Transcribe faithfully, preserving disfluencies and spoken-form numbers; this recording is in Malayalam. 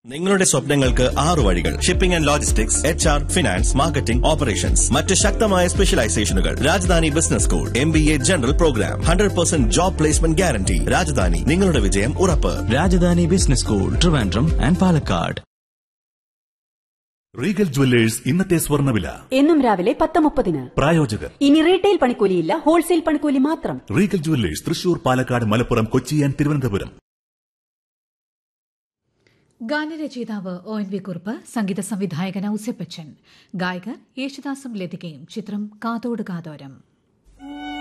നിങ്ങളുടെ സ്വപ്നങ്ങൾക്ക് ആറു വഴികൾ. Shipping and logistics, H R, finance, marketing, operations. മറ്റ് ശക്തമായ സ്പെഷ്യലൈസേഷനുകൾ. Rajdhani business school, M B A general programme, hundred percent job placement guarantee. Rajdhani, നിങ്ങളുടെ വിജയം ഉറപ്പ്. Rajdhani business school, Trivandrum and Palakkad. Regal jewellers ഇന്നത്തെ സ്വർണ്ണവില എന്നും രാവിലെ പത്ത് മുപ്പതിന്. പ്രായോജകർ. ഇനി റീറ്റെയിൽ പണിക്കൂലിയില്ല, ഹോൾസെയിൽ പണിക്കൂലി മാത്രം. Regal jewellers Thrissur, Palakkad, Malappuram, Kochi and Thiruvananthapuram. ഗാനരചയിതാവ് ഒ എൻ വി കുറുപ്പ്, സംഗീത സംവിധായകൻ ഔസേപ്പച്ചൻ, ഗായകർ യേശുദാസും ലതികയും. ചിത്രം കാതോട് കാതോരം.